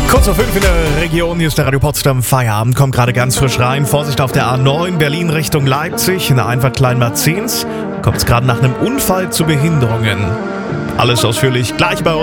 Kurz vor 5 in der Region, hier ist der Radio Potsdam Feierabend, kommt gerade ganz frisch rein. Vorsicht auf der A9, Berlin Richtung Leipzig, in der Einfahrt Kleinbad-Zehns kommt es gerade nach einem Unfall zu Behinderungen. Alles ausführlich gleich bei uns.